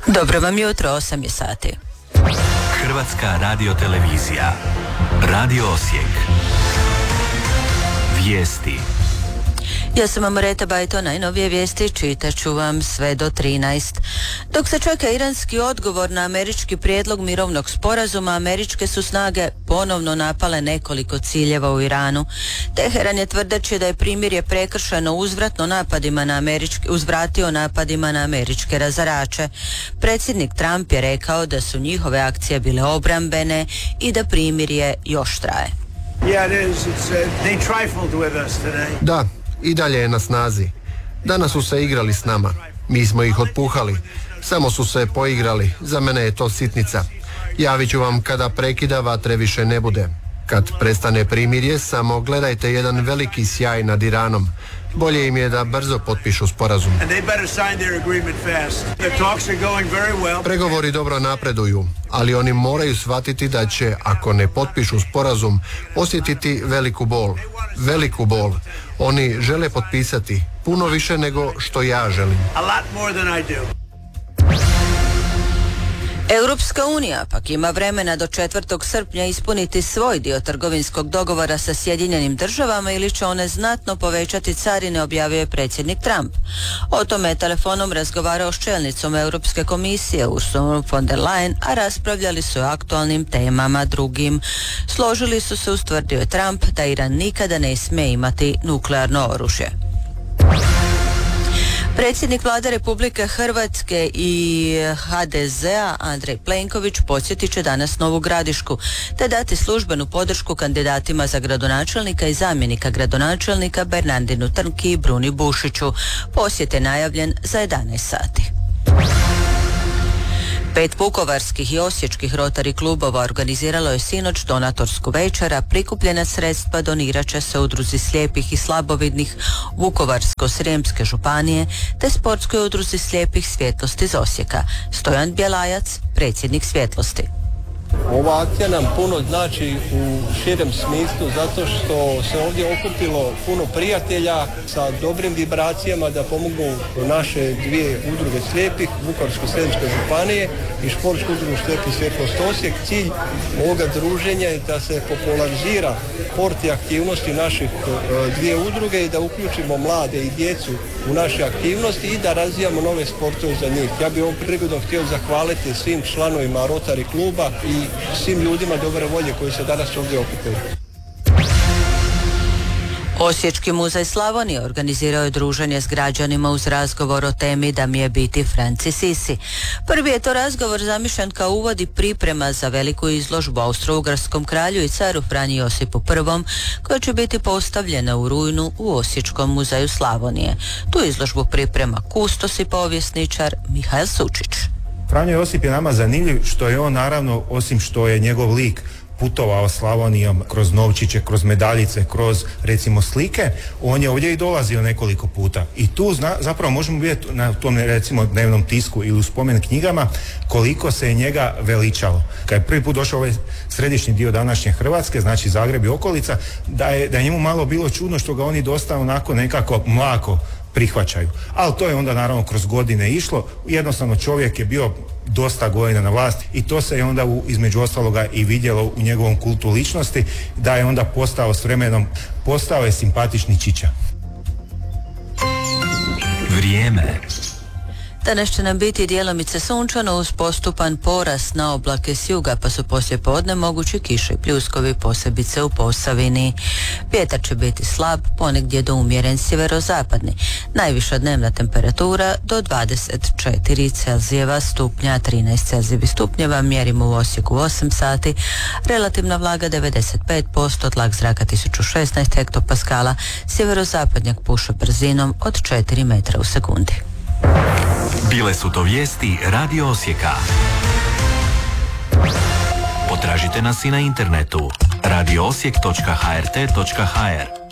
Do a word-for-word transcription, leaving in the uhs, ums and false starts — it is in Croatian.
Dobro vam jutro, osam je sati. Hrvatska radiotelevizija. Radio Osijek. Vijesti. Ja sam Amoreta Bajto, najnovije vijesti čitat ću vam sve do trinaest. Dok se čeka iranski odgovor na američki prijedlog mirovnog sporazuma, američke su snage ponovno napale nekoliko ciljeva u Iranu. Teheran je tvrdeći da je primirje prekršeno uzvratno napadima na američke, uzvratio napadima na američke razarače. Predsjednik Trump je rekao da su njihove akcije bile obrambene i da primirje još traje. Da, i dalje je na snazi. Danas su se igrali s nama. Mi smo ih otpuhali. Samo su se poigrali. Za mene je to sitnica. Javit ću vam kada prekida vatre više ne bude. Kad prestane primirje, samo gledajte jedan veliki sjaj nad Iranom. Bolje im je da brzo potpišu sporazum. Pregovori dobro napreduju, ali oni moraju shvatiti da će, ako ne potpišu sporazum, osjetiti veliku bol. Veliku bol. Oni žele potpisati puno više nego što ja želim. Europska unija pak ima vremena do četvrtog srpnja ispuniti svoj dio trgovinskog dogovora sa Sjedinjenim državama ili će one znatno povećati carine, objavio je predsjednik Trump. O tome je telefonom razgovarao s čelnicom Europske komisije Ursulom von der Leyen, a raspravljali su o aktualnim temama drugim. Složili su se, ustvrdio je Trump, da Iran nikada ne smije imati nuklearno oružje. Predsjednik Vlade Republike Hrvatske i ha de zea Andrej Plenković posjetit će danas Novu Gradišku te dati službenu podršku kandidatima za gradonačelnika i zamjenika gradonačelnika Bernardinu Trnki i Bruni Bušiću. Posjet je najavljen za jedanaest sati. Pet vukovarskih i osječkih rotari klubova organiziralo je sinoć donatorsku večer, a prikupljena sredstva donirat će se udruzi slijepih i slabovidnih Vukovarsko-srijemske županije te sportskoj udruzi slijepih Svjetlost iz Osijeka. Stojan Bjelajac, predsjednik Svjetlosti. Ova akcija nam puno znači u širem smislu zato što se ovdje okupilo puno prijatelja sa dobrim vibracijama da pomognu naše dvije udruge slijepih, Vukovarsko-srijemske županije i športsku udrugu slijepih Svjetlost Osijek. Cilj ovoga druženja je da se popularizira sport i aktivnosti naših dvije udruge i da uključimo mlade i djecu u naše aktivnosti i da razvijamo nove sportove za njih. Ja bih ovom prigodom htio zahvaliti svim članovima Rotary kluba i svim ljudima dobre volje koji se danas ovdje okupili. Osječki muzej Slavonije organizirao je druženje s građanima uz razgovor o temi Da mi je biti Franci Sisi. Prvi je to razgovor zamišljen kao uvod i priprema za veliku izložbu Austro-Ugarskom kralju i caru Franji Josipu prvom, koja će biti postavljena u rujnu u Osječkom muzeju Slavonije. Tu izložbu priprema kustos i povjesničar Mihael Sučić. Franjo Josip je nama zanimljiv što je on, naravno, osim što je njegov lik putovao Slavonijom kroz novčiće, kroz medaljice, kroz recimo slike, on je ovdje i dolazio nekoliko puta. I tu zna, zapravo možemo vidjeti na tom recimo dnevnom tisku ili u spomen knjigama koliko se je njega veličalo. Kad je prvi put došao ovaj središnji dio današnje Hrvatske, znači Zagreb i okolica, da je, da je njemu malo bilo čudno što ga oni dosta onako nekako mlako prihvaćaju. Ali to je onda naravno kroz godine išlo. Jednostavno čovjek je bio dosta godina na vlasti i to se je onda u, između ostaloga i vidjelo u njegovom kultu ličnosti, da je onda postao s vremenom, postao je simpatični čiča. Vrijeme. Danas će nam biti djelomice sunčano uz postupan porast na oblake s juga, pa su poslije podne mogući kiše i pljuskovi, posebice u Posavini. Vjetar će biti slab, ponegdje do umjeren sjeverozapadni. Najviša dnevna temperatura do dvadeset četiri Celzijeva stupnja, trinaest Celzijevih stupnjeva mjerimo u Osijeku osam sati, relativna vlaga devedeset pet posto, tlak zraka tisuću šesnaest hektopaskala, sjeverozapadnjak puše brzinom od četiri metra u sekundi. Bile su to vijesti Radio Osijeka. Potražite nas i na internetu radio osijek točka h r t točka h r.